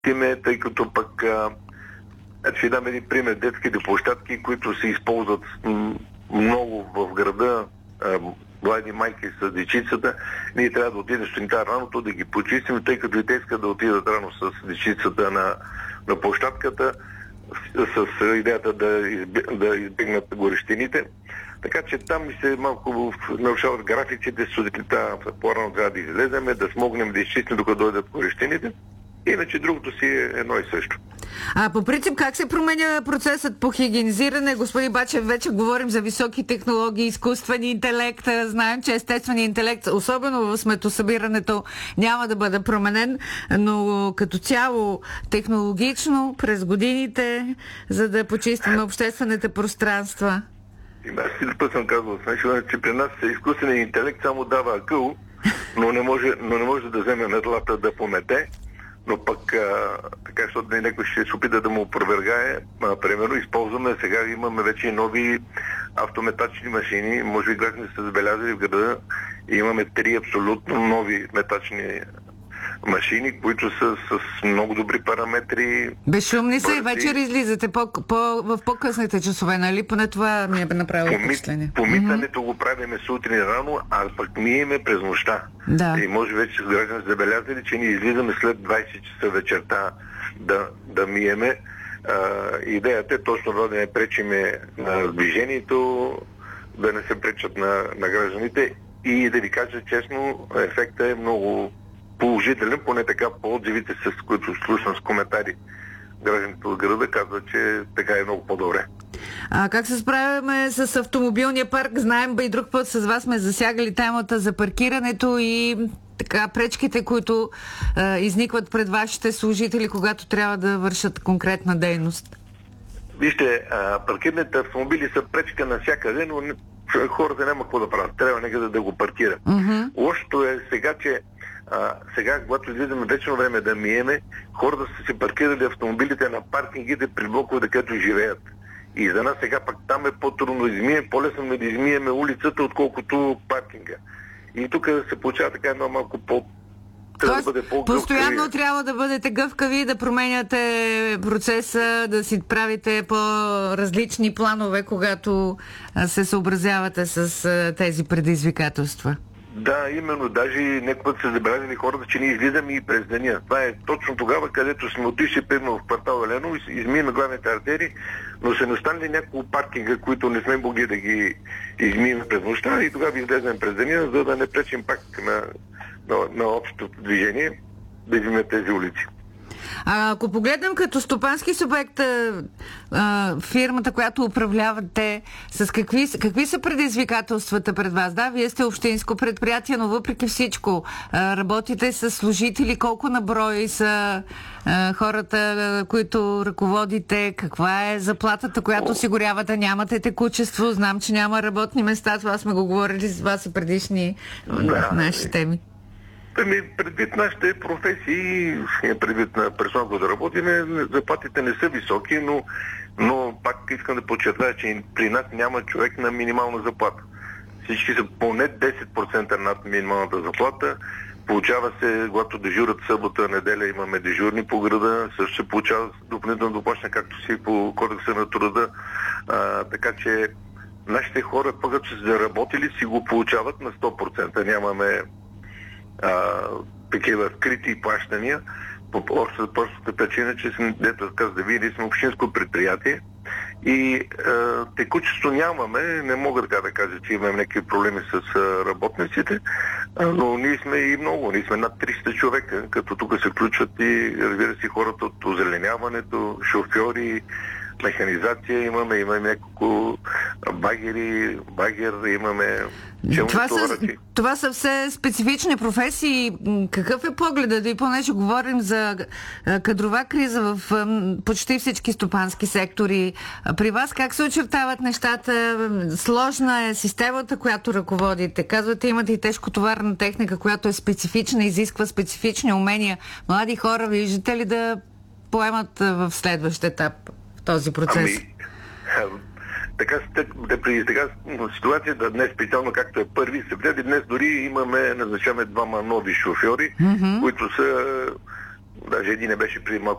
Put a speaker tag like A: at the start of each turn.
A: тъй като пък ще дам един пример. Детските площадки, които се използват много в града, млади майки с дечицата, ние трябва да отидем сутринта рано, да ги почистим, тъй като и те искат да отидат рано с дечицата на площадката, с идеята да избегнат горещините. Така че там ми се малко нарушават графиците, сутринта по-рано трябва да излезем, да смогнем да изчистим, докато дойдат горещините. Иначе другото си е едно и също.
B: По принцип, как се променя процесът по хигиенизиране? Господин Бачев, вече говорим за високи технологии, изкуствен интелект. Знаем, че естественият интелект, особено в сметосъбирането, няма да бъде променен, но като цяло технологично през годините, за да почистим обществените пространства.
A: Аз си път съм казвал, че при нас изкуственият интелект само дава акъл, но не може да вземе метлата да помете. Но пък, така, защото някой ще се опита да му опровергае, примерно, използваме, сега имаме вече нови автометачни машини, може би гражданите са забелязали в града, и имаме 3 абсолютно нови метачни машини, които са с много добри параметри.
B: Безшумни са и вечер излизате в по-късните часове, нали? Поне това ми е направило впечатление.
A: Помитането го правиме сутрин рано, а пък миеме през нощта.
B: Да.
A: И може вече с гражданите забелязали, че ние излизаме след 20 часа вечерта да миеме. Идеята е точно да не пречиме на движението, да не се пречат на гражданите, и да ви кажа честно, ефектът е много положителен, поне така по отзивите, с които слушам с коментари гражданите от града, казват, че така е много по-добре.
B: Как се справяме с автомобилния парк? Знаем, и друг път с вас сме засягали темата за паркирането и така пречките, които изникват пред вашите служители, когато трябва да вършат конкретна дейност.
A: Вижте, паркираните автомобили са пречка навсякъде, но хората няма какво да правят. Трябва някъде да го паркира. Лошото е сега, че сега, когато излизаме вечно време да миеме, хората са си паркирали автомобилите на паркингите при блокове, където живеят. И за нас сега пък там е по-трудно да измием, по-лесно да измиеме улицата, отколкото паркинга. И тук се получава така едно малко
B: Тоест, постоянно трябва да бъдете гъвкави, да променяте процеса, да си правите по-различни планове, когато се съобразявате с тези предизвикателства.
A: Да, именно. Даже някой път са забелязали хората, че ние излизаме и през деня. Това е точно тогава, където сме отишли примерно в квартал Елено и измиеме главните артерии, но са не останали няколко паркинга, които не сме могли да ги измием през нощта, и тогава излезем през деня, за да не пречим пак на общото движение да измием тези улици.
B: Ако погледнем като стопански субект фирмата, която управлявате, с какви са предизвикателствата пред вас? Да, вие сте общинско предприятие, но въпреки всичко работите с служители. Колко на брой са хората, които ръководите? Каква е заплатата, която осигурявате? Нямате текучество? Знам, че няма работни места. Това сме го говорили с вас и предишни наши теми.
A: Предвид нашите професии, предвид на персонал, който да работим, заплатите не са високи, но пак искам да подчертая, че при нас няма човек на минимална заплата. Всички са поне 10% над минималната заплата. Получава се, когато дежурят събота, неделя, имаме дежурни по града, също се получава допълнително доплащане, както си по кодекса на труда. Така че нашите хора, когато са заработили, си го получават на 100%. Нямаме такива скрити плащания, по простата причина, че дето каза, вие сме общинско предприятие и текучество нямаме. Не мога така да кажа, че имаме някакви проблеми с работниците, но ние сме и много. Ние сме над 300 човека, като тук се включват и, разбира се, хората от озеленяването, шофьори, механизация имаме няколко багер, имаме
B: Това са все специфични професии. Какъв е погледът? И понеже говорим за кадрова криза в почти всички стопански сектори, при вас как се очертават нещата? Сложна е системата, която ръководите. Казвате, имате и тежкотоварна техника, която е специфична, изисква специфични умения. Млади хора, виждате ли да поемат в следващ етап този процес?
A: При сега ситуацията днес, специално както е 1 септември, днес дори назначаваме 2 нови шофьори, които са, даже един не беше преди малко